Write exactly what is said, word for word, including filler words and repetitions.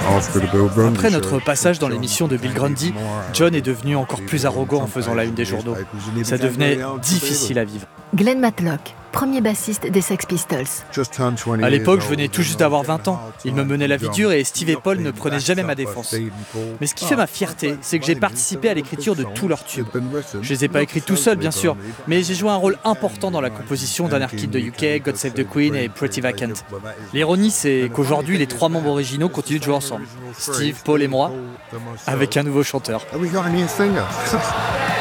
Après notre passage dans l'émission de Bill Grundy, John est devenu encore plus arrogant en faisant la une des journaux. Ça devenait difficile à vivre. Glenn Matlock, premier bassiste des Sex Pistols. À l'époque, je venais tout juste d'avoir vingt ans. Il me menait la vie dure et Steve et Paul ne prenaient jamais ma défense. Mais ce qui fait ma fierté, c'est que j'ai participé à l'écriture de tous leurs tubes. Je les ai pas écrits tout seul, bien sûr, mais j'ai joué un rôle important dans la composition d'Anarchy in the U K, God Save the Queen et Pretty Vacant. L'ironie, c'est qu'aujourd'hui, les trois membres originaux continuent de jouer ensemble. Steve, Paul et moi, avec un nouveau chanteur.